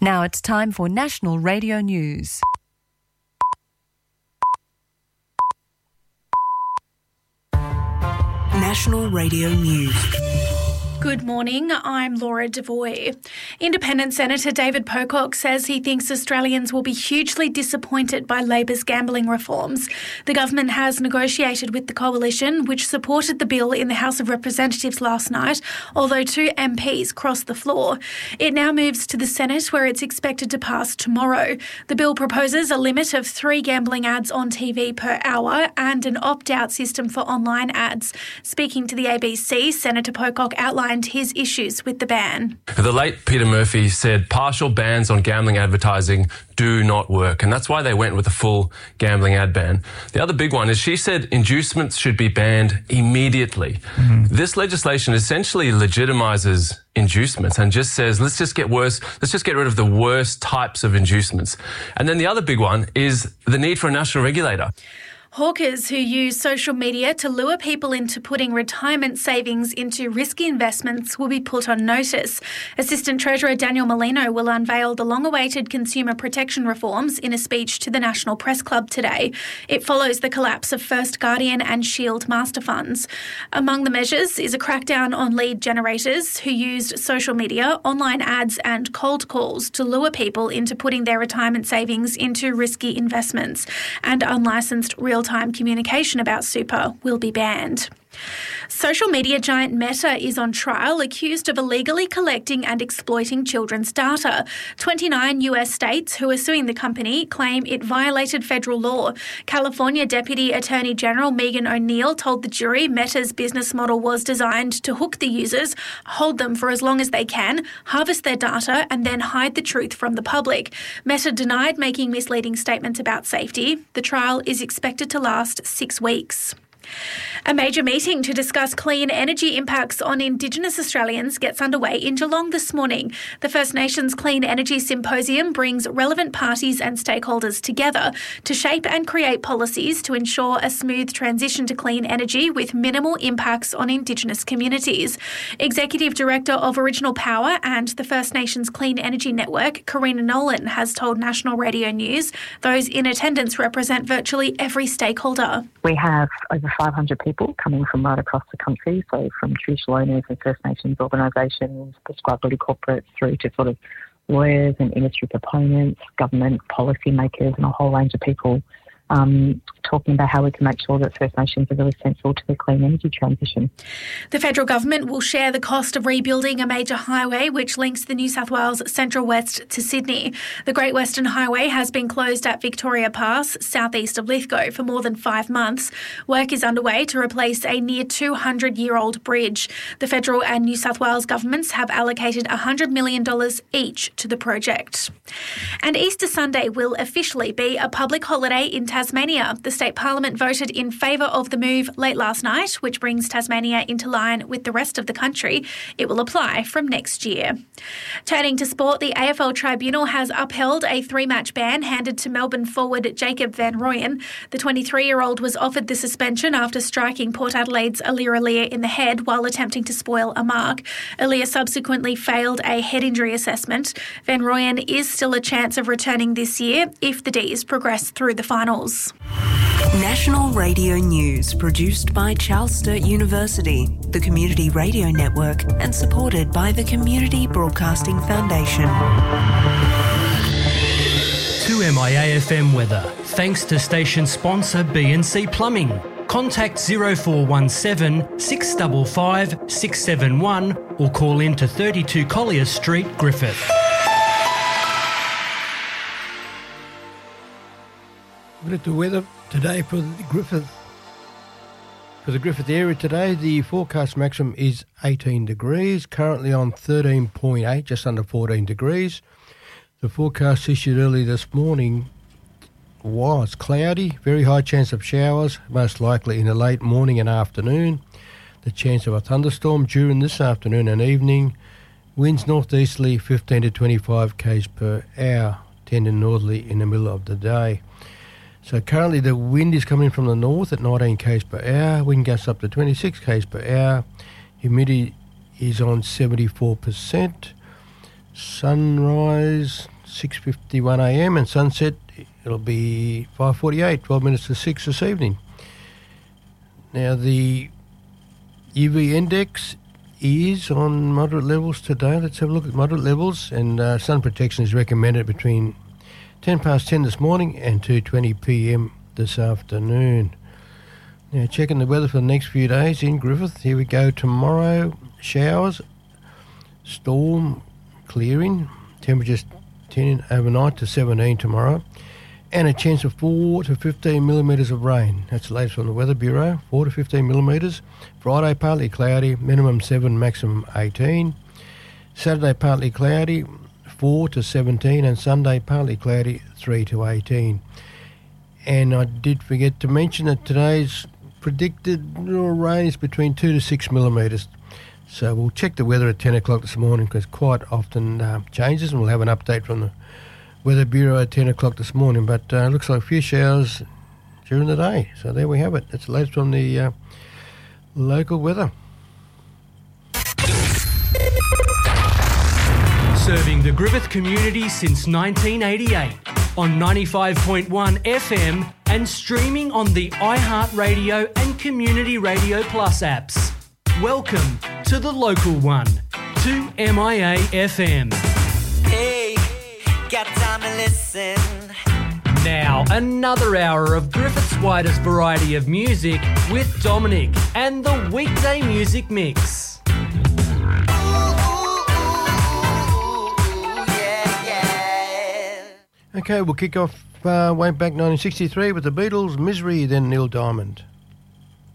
Now it's time for National Radio News. National Radio News. Good morning, I'm Laura Devoy. Independent Senator David Pocock says he thinks Australians will be hugely disappointed by Labor's gambling reforms. The government has negotiated with the coalition, which supported the bill in the House of Representatives last night, although 2 MPs crossed the floor. It now moves to the Senate, where it's expected to pass tomorrow. The bill proposes a limit of 3 gambling ads on TV per hour and an opt-out system for online ads. Speaking to the ABC, Senator Pocock outlined his issues with the ban. The late Peter Murphy said partial bans on gambling advertising do not work, and that's why they went with a full gambling ad ban. The other big one is she said inducements should be banned immediately. This legislation essentially legitimizes inducements and just says, let's just get rid of the worst types of inducements. And then the other big one is the need for a national regulator. Hawkers who use social media to lure people into putting retirement savings into risky investments will be put on notice. Assistant Treasurer Daniel Molino will unveil the long-awaited consumer protection reforms in a speech to the National Press Club today. It follows the collapse of First Guardian and Shield master funds. Among the measures is a crackdown on lead generators who used social media, online ads and cold calls to lure people into putting their retirement savings into risky investments, and unlicensed real-time communication about super will be banned. Social media giant Meta is on trial, accused of illegally collecting and exploiting children's data. 29 US states who are suing the company claim it violated federal law. California Deputy Attorney General Megan O'Neill told the jury Meta's business model was designed to hook the users, hold them for as long as they can, harvest their data and then hide the truth from the public. Meta denied making misleading statements about safety. The trial is expected to last 6 weeks. A major meeting to discuss clean energy impacts on Indigenous Australians gets underway in Geelong this morning. The First Nations Clean Energy Symposium brings relevant parties and stakeholders together to shape and create policies to ensure a smooth transition to clean energy with minimal impacts on Indigenous communities. Executive Director of Original Power and the First Nations Clean Energy Network, Karina Nolan, has told National Radio News those in attendance represent virtually every stakeholder. We have over 500 people coming from right across the country, so from traditional owners and First Nations organisations, prescribability corporates, through to sort of lawyers and industry proponents, government policy makers and a whole range of people talking about how we can make sure that First Nations are really central to the clean energy transition. The federal government will share the cost of rebuilding a major highway which links the New South Wales Central West to Sydney. The Great Western Highway has been closed at Victoria Pass, southeast of Lithgow, for more than 5 months. Work is underway to replace a near 200-year-old bridge. The federal and New South Wales governments have allocated $100 million each to the project. And Easter Sunday will officially be a public holiday in Tasmania. The state parliament voted in favour of the move late last night, which brings Tasmania into line with the rest of the country. It will apply from next year. Turning to sport, the AFL Tribunal has upheld a 3-match ban handed to Melbourne forward Jacob van Rooyen. The 23-year-old was offered the suspension after striking Port Adelaide's Aliir Aliir in the head while attempting to spoil a mark. Aliir subsequently failed a head injury assessment. Van Rooyen is still a chance of returning this year if the D's progress through the finals. National Radio News, produced by Charles Sturt University, the Community Radio Network, and supported by the Community Broadcasting Foundation. 2MIA-FM weather, thanks to station sponsor BNC Plumbing. Contact 0417 655 671 or call in to 32 Collier Street, Griffith. Look at the weather today for the Griffith area today. The forecast maximum is 18 degrees, currently on 13.8, just under 14 degrees. The forecast issued early this morning was cloudy, very high chance of showers, most likely in the late morning and afternoon. The chance of a thunderstorm during this afternoon and evening. Winds northeasterly 15 to 25 k's per hour, tending northerly in the middle of the day. So currently the wind is coming from the north at 19 k's per hour, wind gusts up to 26 k's per hour, humidity is on 74%. Sunrise 6:51 a.m. and sunset it'll be 5:48, 12 minutes to 6 this evening. Now the UV index is on moderate levels today. Let's have a look at moderate levels, and sun protection is recommended between 10 past 10 this morning and 2:20 p.m. this afternoon. Now checking the weather for the next few days in Griffith. Here we go. Tomorrow, showers, storm clearing, temperatures 10 overnight to 17 tomorrow, and a chance of 4 to 15 millimetres of rain. That's the latest from the Weather Bureau, 4 to 15 millimetres. Friday, partly cloudy, minimum 7, maximum 18. Saturday, partly cloudy, 4 to 17, and Sunday, partly cloudy, 3 to 18. And I did forget to mention that today's predicted rain is between 2 to 6 millimetres. So we'll check the weather at 10 o'clock this morning, because quite often changes, and we'll have an update from the Weather Bureau at 10 o'clock this morning. But it looks like a few showers during the day. So there we have it. That's the latest from the local weather. Serving the Griffith community since 1988 on 95.1 FM and streaming on the iHeartRadio and Community Radio Plus apps. Welcome to the local one, 2MIA FM. Hey, got time to listen. Now, another hour of Griffith's widest variety of music with Dominic and the weekday music mix. Okay, we'll kick off way back 1963 with the Beatles, Misery, then Neil Diamond.